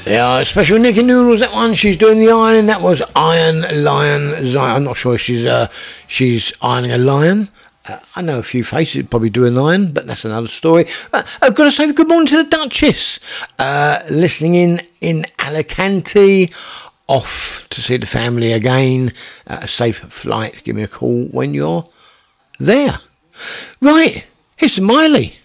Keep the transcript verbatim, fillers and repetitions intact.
Yeah, special Nicky Noodles, that one. She's doing the ironing. That was Iron Lion Zion. I'm not sure if she's uh, she's ironing a lion. Uh, I know a few faces probably do a lion, but that's another story. Uh, I've got to say good morning to the Duchess. Uh, listening in in Alicante. Off to see the family again. Uh, a safe flight. Give me a call when you're there. Right, here's Miley.